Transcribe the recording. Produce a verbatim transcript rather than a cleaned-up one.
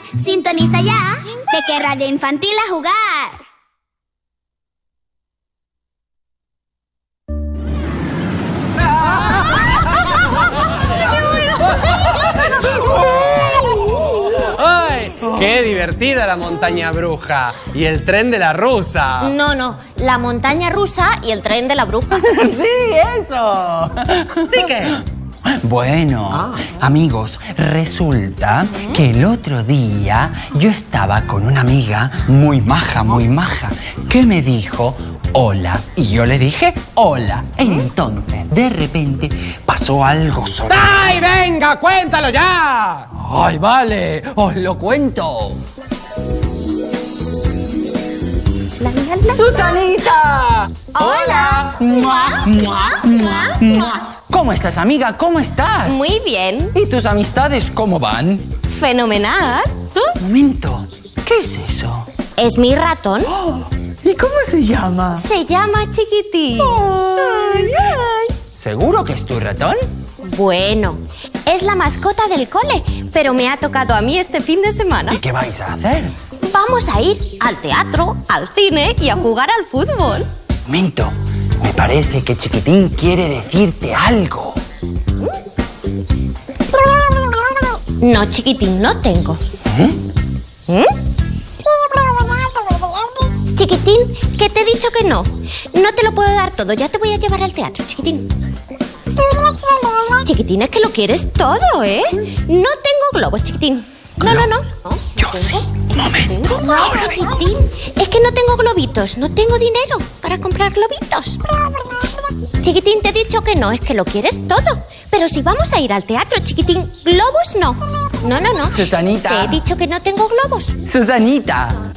Sintoniza ya. ¿De qué radio infantil a jugar? ¡Ay! ¡Qué divertida la montaña bruja! Y el tren de la rusa. No, no, la montaña rusa y el tren de la bruja. ¡Sí, eso! ¿Sí qué? Bueno, ah. amigos, resulta que el otro día yo estaba con una amiga muy maja, muy maja, que me dijo hola, y yo le dije hola. Entonces, de repente, pasó algo sobre... ¡Ay, venga, cuéntalo ya! ¡Ay, vale! ¡Os lo cuento! La, la, la, ¡Susanita! ¡Hola! ¡Mua, mua, mua, mua! ¿Cómo estás, amiga? ¿Cómo estás? Muy bien. ¿Y tus amistades cómo van? Fenomenal. Un momento, ¿qué es eso? Es mi ratón. Oh, ¿y cómo se llama? Se llama Chiquitín. Ay, ay. ¿Seguro que es tu ratón? Bueno, es la mascota del cole, pero me ha tocado a mí este fin de semana. ¿Y qué vais a hacer? Vamos a ir al teatro, al cine y a jugar al fútbol. Un momento, me parece que Chiquitín quiere decirte algo. No, Chiquitín, no tengo. ¿Eh? ¿Mm? Chiquitín, que te he dicho que no. No te lo puedo dar todo, ya te voy a llevar al teatro, Chiquitín. Chiquitín, es que lo quieres todo, ¿eh? No tengo globos, Chiquitín. No, no, no. no Yo sí. Un momento. No, Chiquitín, es que no tengo globitos. No tengo dinero para comprar globitos. Chiquitín, te he dicho que no, es que lo quieres todo. Pero si vamos a ir al teatro, Chiquitín, globos no. No, no, no. Susanita. Te he dicho que no tengo globos. Susanita,